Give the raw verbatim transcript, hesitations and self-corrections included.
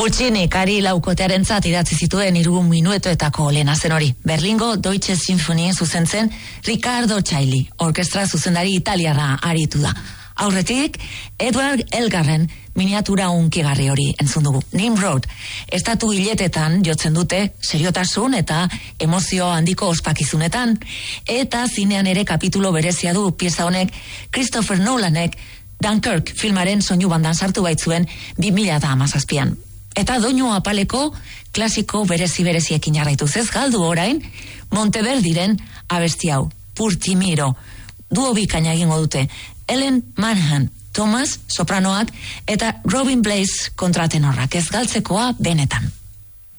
Puccini kari laukotearen zat idatzi zituen hiru minutuetako lehena zen hori. Berlingo Deutsche Sinfonien zuzentzen Riccardo Chailly, orkestra zuzendari italiarra aritu da. Aurretik, Edward Elgarren miniatura unkigarri hori entzun dugu. Nimrod, estatu hiletetan jotzen dute seriotasun eta emozio handiko ospakizunetan, eta zinean ere kapitulo berezia du pieza honek Christopher Nolanek Dunkirk filmaren soinu bandan sartu baitzuen bi mila hamazazpian. Eta doinu apaleko klasiko berezi-bereziekin jarraituz ez galdu orain, Monteverdiren abesti hau, Purtimiro, duo bikaina egingo dute, Ellen Manhan, Thomas, sopranoak, eta Robin Blaze kontratenorrak ez galtzekoa benetan.